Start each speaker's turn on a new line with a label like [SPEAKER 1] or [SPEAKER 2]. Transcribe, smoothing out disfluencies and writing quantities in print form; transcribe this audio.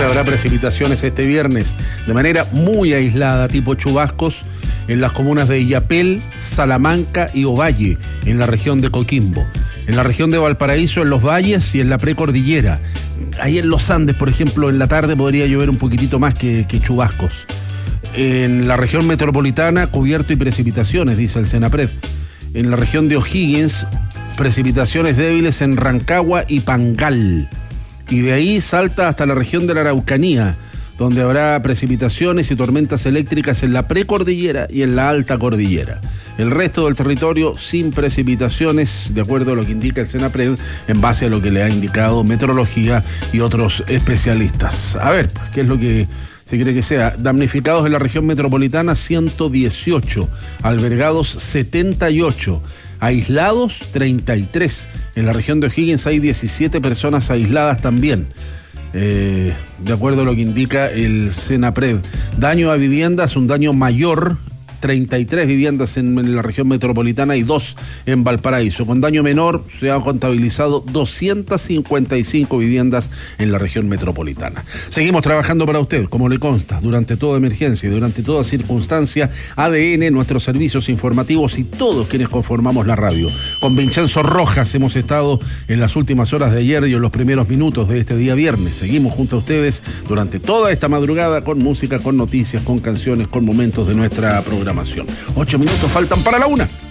[SPEAKER 1] habrá precipitaciones este viernes de manera muy aislada, tipo chubascos, en las comunas de Illapel, Salamanca y Ovalle, en la región de Coquimbo. En la región de Valparaíso, en los valles y en la precordillera. Ahí en los Andes, por ejemplo, en la tarde podría llover un poquitito más que chubascos. En la región metropolitana, cubierto y precipitaciones, dice el Senapred. En la región de O'Higgins, precipitaciones débiles en Rancagua y Pangal. Y de ahí salta hasta la región de la Araucanía, donde habrá precipitaciones y tormentas eléctricas en la precordillera y en la alta cordillera. El resto del territorio sin precipitaciones, de acuerdo a lo que indica el Senapred, en base a lo que le ha indicado Meteorología y otros especialistas. A ver, ¿qué es lo que se cree que sea? Damnificados en la región metropolitana, 118. Albergados, 78. Aislados, 33. En la región de O'Higgins hay 17 personas aisladas también. De acuerdo a lo que indica el Senapred. Daño a viviendas, un daño mayor, 33 viviendas en la región metropolitana y 2 en Valparaíso. Con daño menor se han contabilizado 255 viviendas en la región metropolitana. Seguimos trabajando para usted, como le consta, durante toda emergencia y durante toda circunstancia. ADN, nuestros servicios informativos y todos quienes conformamos la radio. Con Vincenzo Rojas hemos estado en las últimas horas de ayer y en los primeros minutos de este día viernes. Seguimos junto a ustedes durante toda esta madrugada con música, con noticias, con canciones, con momentos de nuestra programación. 8 minutos faltan para la 1.